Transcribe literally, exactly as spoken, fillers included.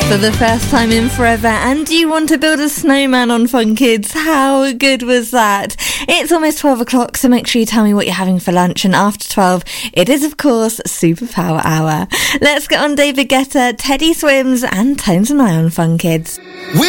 For the first time in forever, and you want to build a snowman on Fun Kids. How good was that? It's almost twelve o'clock, so make sure you tell me what you're having for lunch, and after twelve, it is of course Superpower Hour. Let's get on David Guetta, Teddy Swims and Tones and I on Fun Kids.